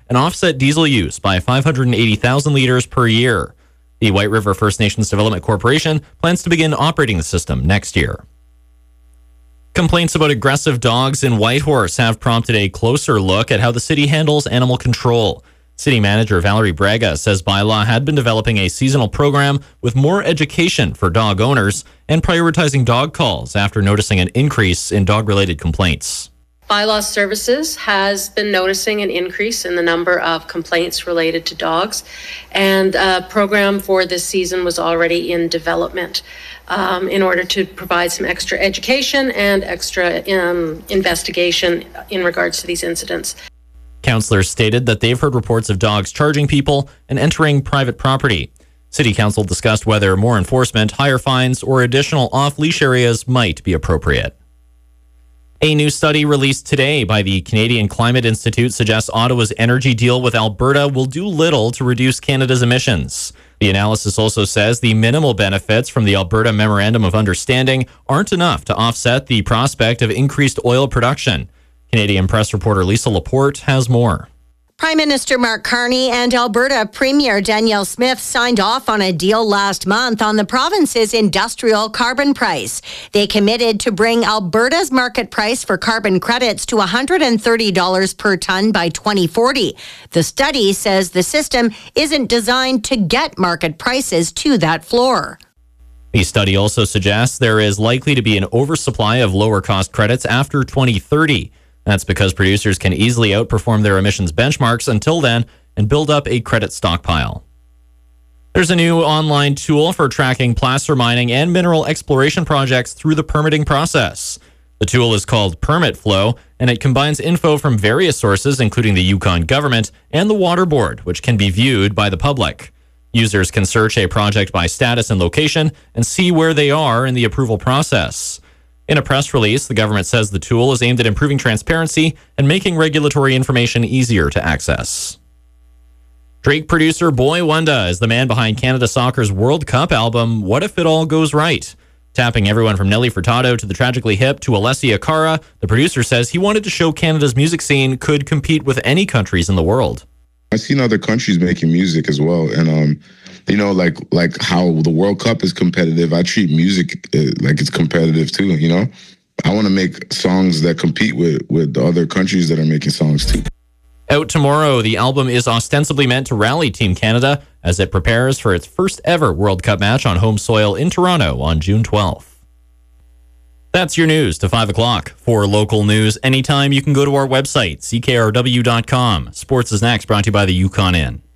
and offset diesel use by 580,000 liters per year. The White River First Nations Development Corporation plans to begin operating the system next year. Complaints about aggressive dogs in Whitehorse have prompted a closer look at how the city handles animal control. City Manager Valerie Braga says Bylaw had been developing a seasonal program with more education for dog owners and prioritizing dog calls after noticing an increase in dog-related complaints. Bylaw Services has been noticing an increase in the number of complaints related to dogs, and a program for this season was already in development in order to provide some extra education and extra investigation in regards to these incidents. Councillors stated that they've heard reports of dogs charging people and entering private property. City Council discussed whether more enforcement, higher fines, or additional off-leash areas might be appropriate. A new study released today by the Canadian Climate Institute suggests Ottawa's energy deal with Alberta will do little to reduce Canada's emissions. The analysis also says the minimal benefits from the Alberta Memorandum of Understanding aren't enough to offset the prospect of increased oil production. Canadian press reporter Lisa Laporte has more. Prime Minister Mark Carney and Alberta Premier Danielle Smith signed off on a deal last month on the province's industrial carbon price. They committed to bring Alberta's market price for carbon credits to $130 per ton by 2040. The study says the system isn't designed to get market prices to that floor. The study also suggests there is likely to be an oversupply of lower-cost credits after 2030. That's because producers can easily outperform their emissions benchmarks until then and build up a credit stockpile. There's a new online tool for tracking placer mining and mineral exploration projects through the permitting process. The tool is called Permit Flow, and it combines info from various sources, including the Yukon government and the Water Board, which can be viewed by the public. Users can search a project by status and location and see where they are in the approval process. In a press release, the government says the tool is aimed at improving transparency and making regulatory information easier to access. Drake producer Boy Wonder is the man behind Canada Soccer's World Cup album, What If It All Goes Right? Tapping everyone from Nelly Furtado to the Tragically Hip to Alessia Cara, the producer says he wanted to show Canada's music scene could compete with any countries in the world. I've seen other countries making music as well, and like how the World Cup is competitive, I treat music like it's competitive too. I want to make songs that compete with the other countries that are making songs too. Out tomorrow, the album is ostensibly meant to rally Team Canada as it prepares for its first ever World Cup match on home soil in Toronto on June 12th. That's your news to 5 o'clock. For local news anytime, you can go to our website, ckrw.com. Sports is next, brought to you by the Yukon Inn.